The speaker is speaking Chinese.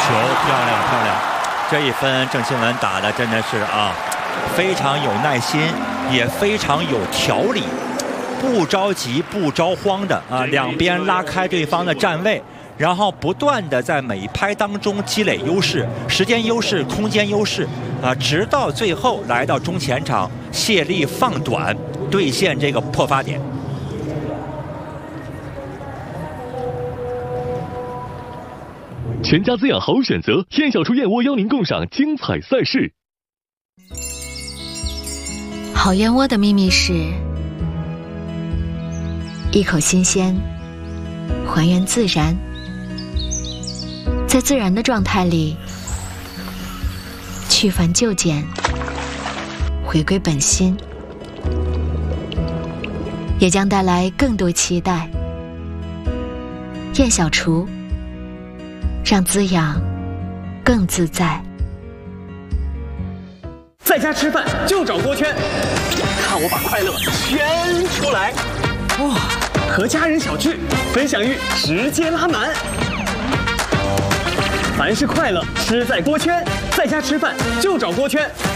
漂亮漂亮！这一分郑钦文打的真的是啊，非常有耐心，也非常有条理，不着急不着慌的啊，两边拉开对方的站位，然后不断的在每一拍当中积累优势，时间优势、空间优势啊，直到最后来到中前场，卸力放短，兑现这个破发点。 全家滋养好选择，燕小厨燕窝邀您共赏精彩赛事。 好燕窝的秘密是一口新鲜，还原自然，在自然的状态里去繁就简，回归本心，也将带来更多期待。燕小厨，让滋养更自在。 在家吃饭就找锅圈，看我把快乐圈出来！哇，和家人小聚，分享欲直接拉满。凡是快乐，吃在锅圈。在家吃饭就找锅圈。